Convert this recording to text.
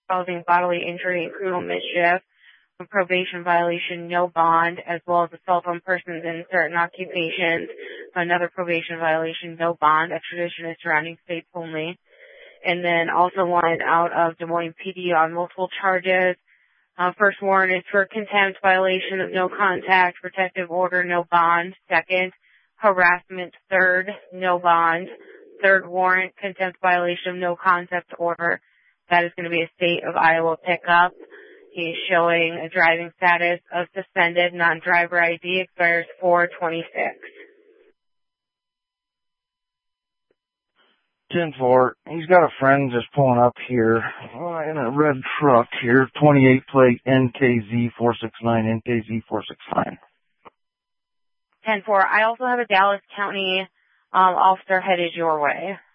causing bodily injury and criminal mischief. A probation violation, no bond, as well as assault on persons in certain occupations. Another probation violation, no bond, extradition to surrounding states only. And then also wanted out of Des Moines PD on multiple charges. First warrant is for contempt, violation of no contact, protective order, no bond. Second, harassment. Third, no bond. Third warrant, contempt, violation of no contact order. That is going to be a state of Iowa pickup. He's showing a driving status of suspended, non-driver ID, expires 4/26. 10-4. He's got a friend just pulling up here in a red truck here, 28 plate NKZ469, NKZ469. 10-4. I also have a Dallas County officer headed your way.